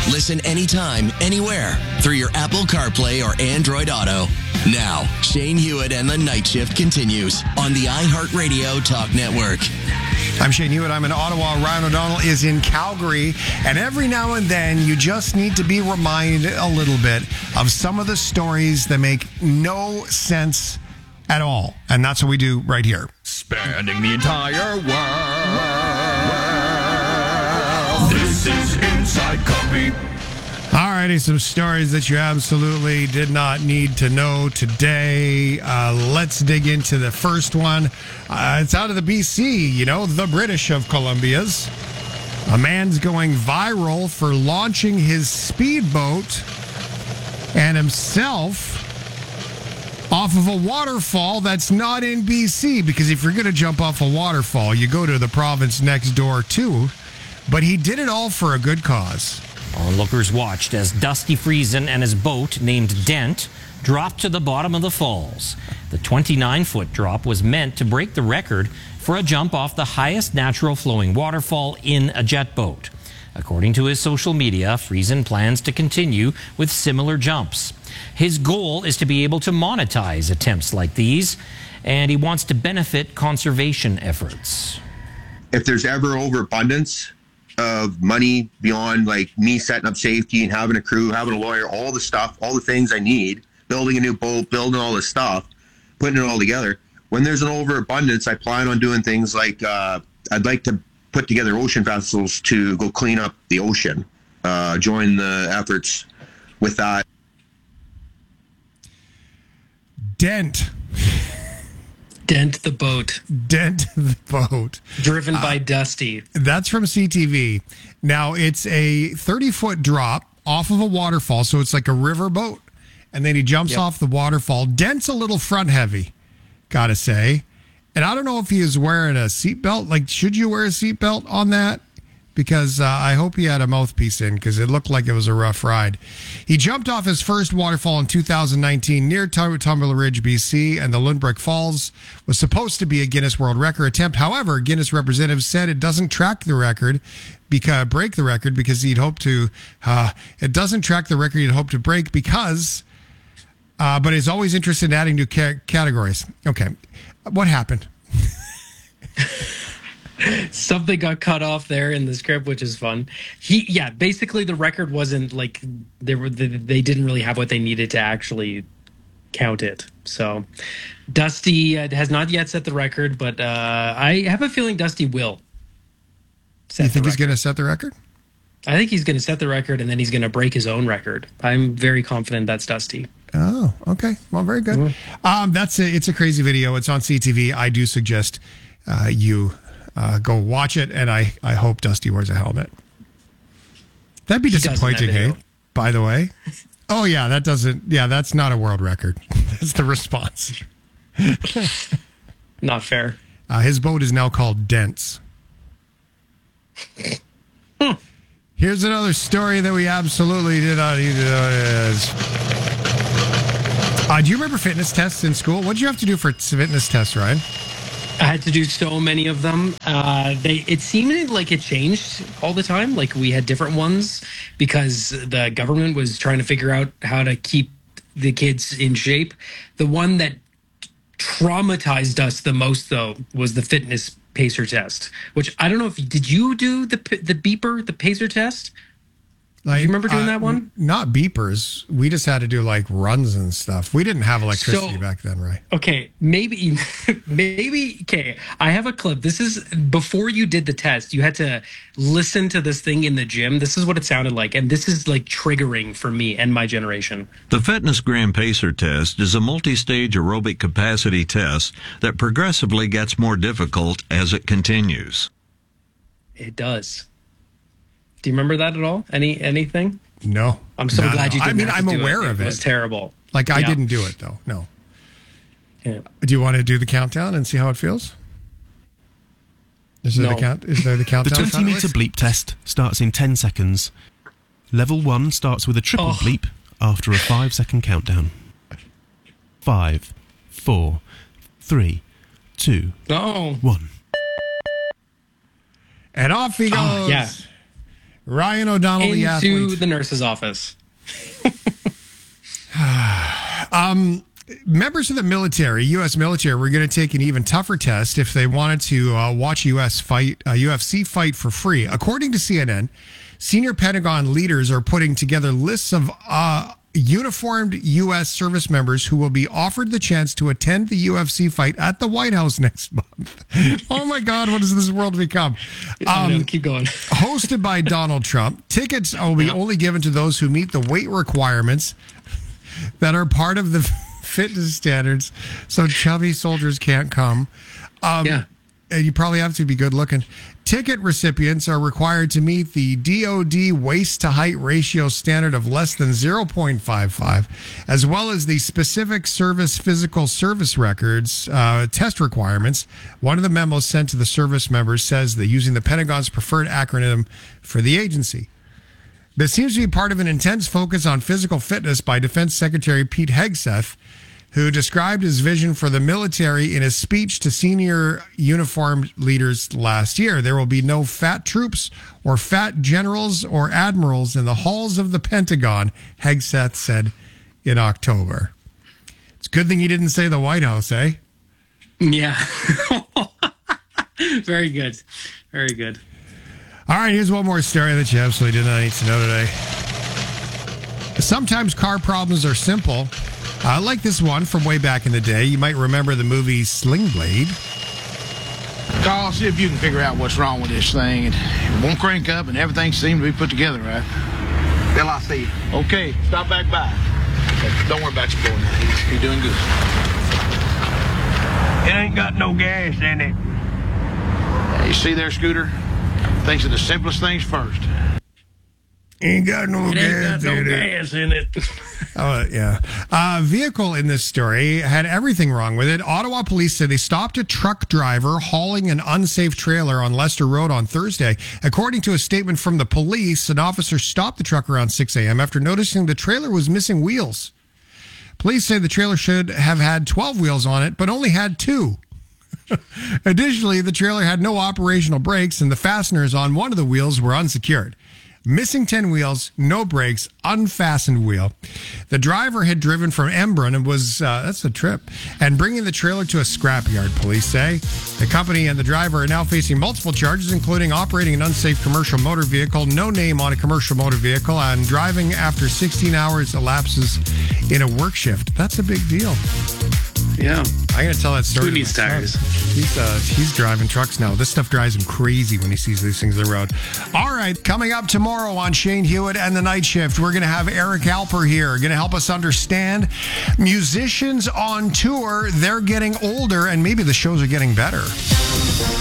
Listen anytime, anywhere through your Apple CarPlay or Android Auto. Now, Shane Hewitt and the Night Shift continues on the iHeartRadio Talk Network. I'm Shane Hewitt. I'm in Ottawa. Ryan O'Donnell is in Calgary. And every now and then, you just need to be reminded a little bit of some of the stories that make no sense at all. And that's what we do right here. Spanning the entire world. This is Inside Copy. Alrighty, some stories that you absolutely did not need to know today. Let's dig into the first one. It's out of the BC, the British of Columbia's. A man's going viral for launching his speedboat and himself off of a waterfall that's not in BC, because if you're going to jump off a waterfall, you go to the province next door too. But he did it all for a good cause. Onlookers watched as Dusty Friesen and his boat, named Dent, dropped to the bottom of the falls. The 29-foot drop was meant to break the record for a jump off the highest natural flowing waterfall in a jet boat. According to his social media, Friesen plans to continue with similar jumps. His goal is to be able to monetize attempts like these, and he wants to benefit conservation efforts. If there's ever overabundance of money beyond like me setting up safety and having a crew, having a lawyer, all the stuff, all the things I need, building a new boat, building all this stuff, putting it all together. When there's an overabundance, I plan on doing things like I'd like to put together ocean vessels to go clean up the ocean, join the efforts with that. Dent the boat. Dent the boat. Driven by Dusty. That's from CTV. Now, it's a 30-foot drop off of a waterfall, so it's like a river boat. And then he jumps off the waterfall. Dent's a little front heavy, gotta say. And I don't know if he is wearing a seatbelt. Like, should you wear a seatbelt on that? Because I hope he had a mouthpiece in, because it looked like it was a rough ride. He jumped off his first waterfall in 2019 near Tumbler Ridge, BC, and the Lundbrook Falls was supposed to be a Guinness World Record attempt. However, Guinness representatives said it doesn't track the record, break the record, because he'd hoped to. It doesn't track the record he'd hoped to break because, but is always interested in adding new categories. Okay, what happened? Something got cut off there in the script, which is fun. Basically the record wasn't like they didn't really have what they needed to actually count it. So Dusty has not yet set the record, but I have a feeling Dusty will. You think he's going to set the record? I think he's going to set the record, and then he's going to break his own record. I'm very confident that's Dusty. Oh, okay. Well, very good. Mm-hmm. It's a crazy video. It's on CTV. I do suggest you go watch it, and I hope Dusty wears a helmet. That'd be disappointing, hey? By the way. Oh, yeah, that's not a world record. That's the response. Not fair. His boat is now called Dents. Here's another story that we absolutely did not need to know. Do you remember fitness tests in school? What did you have to do for fitness tests, Ryan? I had to do so many of them. It seemed like it changed all the time. Like we had different ones because the government was trying to figure out how to keep the kids in shape. The one that traumatized us the most, though, was the fitness pacer test, which I don't know if did you do the beeper, the pacer test? Like, you remember doing that one? Not beepers. We just had to do like runs and stuff. We didn't have electricity back then, right? Okay, maybe. Okay, I have a clip. This is before you did the test. You had to listen to this thing in the gym. This is what it sounded like, and this is like triggering for me and my generation. The Fitness Gram Pacer test is a multi-stage aerobic capacity test that progressively gets more difficult as it continues. It does. Do you remember that at all? Anything? No. I'm so glad you didn't. I mean, I'm aware of it. It was terrible. Like, I didn't do it, though. No. Yeah. Do you want to do the countdown and see how it feels? Is there the countdown? The 20-meter bleep test starts in 10 seconds. Level 1 starts with a triple bleep after a 5-second countdown. 5, 4, 3, 2, 1. And off he goes. Yeah. Ryan O'Donnell, the athlete. Into the nurse's office. Members of the military, U.S. military, were going to take an even tougher test if they wanted to watch UFC fight for free. According to CNN, senior Pentagon leaders are putting together lists of uniformed U.S. service members who will be offered the chance to attend the UFC fight at the White House next month. Oh my God, what has this world become? Keep going. Hosted by Donald Trump, tickets will be only given to those who meet the weight requirements that are part of the fitness standards, so chubby soldiers can't come. And you probably have to be good looking. Ticket recipients are required to meet the DoD waist to height ratio standard of less than 0.55, as well as the specific service physical service records test requirements. One of the memos sent to the service members says that using the Pentagon's preferred acronym for the agency. This seems to be part of an intense focus on physical fitness by Defense Secretary Pete Hegseth, who described his vision for the military in his speech to senior uniformed leaders last year. There will be no fat troops or fat generals or admirals in the halls of the Pentagon, Hegseth said in October. It's a good thing he didn't say the White House, eh? Yeah. Very good. Very good. All right, here's one more story that you absolutely did not need to know today. Sometimes car problems are simple. Like this one from way back in the day. You might remember the movie Sling Blade. Call, see if you can figure out what's wrong with this thing. It won't crank up and everything seems to be put together right. Bill, I'll see you. Okay, stop back by. Don't worry about your boy now. He's doing good. It ain't got no gas in it. You see there, Scooter? Thinks of the simplest things first. Ain't got no It ain't gas got no in it. gas in it. Oh, yeah. Vehicle in this story had everything wrong with it. Ottawa police said they stopped a truck driver hauling an unsafe trailer on Leicester Road on Thursday. According to a statement from the police, an officer stopped the truck around 6 a.m. after noticing the trailer was missing wheels. Police say the trailer should have had 12 wheels on it, but only had 2. Additionally, the trailer had no operational brakes, and the fasteners on one of the wheels were unsecured. Missing 10 wheels, no brakes, unfastened wheel. The driver had driven from Embrun and was, that's a trip, and bringing the trailer to a scrapyard, police say. The company and the driver are now facing multiple charges, including operating an unsafe commercial motor vehicle, no name on a commercial motor vehicle, and driving after 16 hours elapses in a work shift. That's a big deal. Yeah. I'm going to tell that story. Who to needs my son. tires? He's driving trucks now. This stuff drives him crazy when he sees these things on the road. All right, coming up tomorrow on Shane Hewitt and the Night Shift, we're going to have Eric Alper here, going to help us understand musicians on tour. They're getting older, and maybe the shows are getting better.